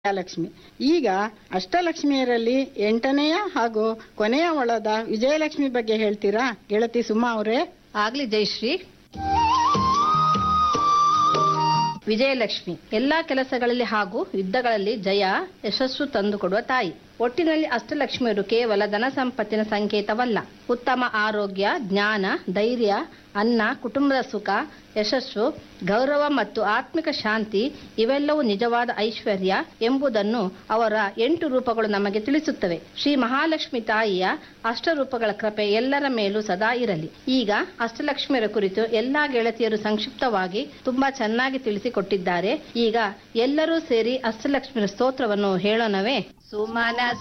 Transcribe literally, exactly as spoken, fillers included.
ಲಕ್ಷ್ಮಿ. ಈಗ ಅಷ್ಟಲಕ್ಷ್ಮಿಯರಲ್ಲಿ ಎಂಟನೆಯ ಹಾಗೂ ಕೊನೆಯವಳಾದ ವಿಜಯಲಕ್ಷ್ಮಿ ಬಗ್ಗೆ ಹೇಳ್ತೀರಾ ಗೆಳತಿ ಸುಮಾ ಅವರೇ? ಆಗ್ಲಿ ಜಯಶ್ರೀ. ವಿಜಯಲಕ್ಷ್ಮಿ ಎಲ್ಲಾ ಕೆಲಸಗಳಲ್ಲಿ ಹಾಗೂ ಯುದ್ಧಗಳಲ್ಲಿ ಜಯ ಯಶಸ್ಸು ತಂದುಕೊಡುವ ತಾಯಿ. ಒಟ್ಟಿನಲ್ಲಿ ಅಷ್ಟಲಕ್ಷ್ಮಿಯರು ಕೇವಲ ಧನ ಸಂಪತ್ತಿನ ಸಂಕೇತವಲ್ಲ. ಉತ್ತಮ ಆರೋಗ್ಯ, ಜ್ಞಾನ, ಧೈರ್ಯ, ಅನ್ನ, ಕುಟುಂಬದ ಸುಖ, ಯಶಸ್ಸು, ಗೌರವ ಮತ್ತು ಆತ್ಮಿಕ ಶಾಂತಿ ಇವೆಲ್ಲವೂ ನಿಜವಾದ ಐಶ್ವರ್ಯ ಎಂಬುದನ್ನು ಅವರ ಎಂಟು ರೂಪಗಳು ನಮಗೆ ತಿಳಿಸುತ್ತವೆ. ಶ್ರೀ ಮಹಾಲಕ್ಷ್ಮಿ ತಾಯಿಯ ಅಷ್ಟರೂಪಗಳ ಕೃಪೆ ಎಲ್ಲರ ಮೇಲೂ ಸದಾ ಇರಲಿ. ಈಗ ಅಷ್ಟಲಕ್ಷ್ಮಿಯರ ಕುರಿತು ಎಲ್ಲಾ ಗೆಳತಿಯರು ಸಂಕ್ಷಿಪ್ತವಾಗಿ ತುಂಬಾ ಚೆನ್ನಾಗಿ ತಿಳಿಸಿಕೊಟ್ಟಿದ್ದಾರೆ. ಈಗ ಎಲ್ಲರೂ ಸೇರಿ ಅಷ್ಟಲಕ್ಷ್ಮಿಯರ ಸ್ತೋತ್ರವನ್ನು ಹೇಳೋಣವೇ? ಸುಮನ